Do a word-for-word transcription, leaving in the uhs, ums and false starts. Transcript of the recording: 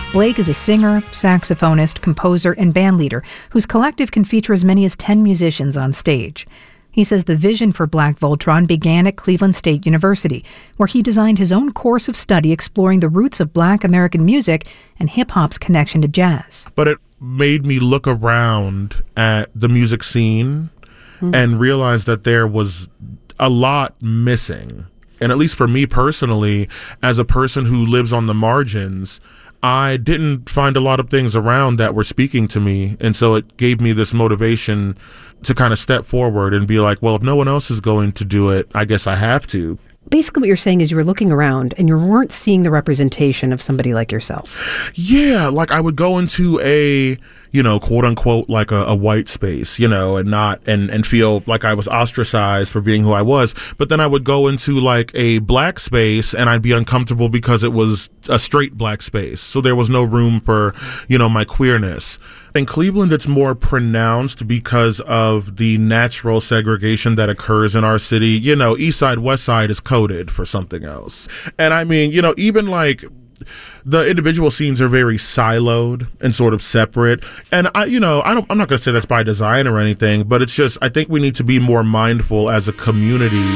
Blake is a singer, saxophonist, composer, and bandleader whose collective can feature as many as ten musicians on stage. He says the vision for Black Voltron began at Cleveland State University, where he designed his own course of study exploring the roots of Black American music and hip-hop's connection to jazz. But it made me look around at the music scene mm. and realize that there was a lot missing. And at least for me personally, as a person who lives on the margins, I didn't find a lot of things around that were speaking to me. And so it gave me this motivation to kind of step forward and be like, well, if no one else is going to do it, I guess I have to. Basically what you're saying is you were looking around and you weren't seeing the representation of somebody like yourself. Yeah, like I would go into a, you know, quote unquote, like a, a white space, you know, and not, and, and feel like I was ostracized for being who I was. But then I would go into like a black space and I'd be uncomfortable because it was a straight black space. So there was no room for, you know, my queerness. In Cleveland, it's more pronounced because of the natural segregation that occurs in our city. You know, East Side, West Side is coded for something else. And I mean, you know, even like the individual scenes are very siloed and sort of separate. And I, you know, I don't, I'm not going to say that's by design or anything, but it's just, I think we need to be more mindful as a community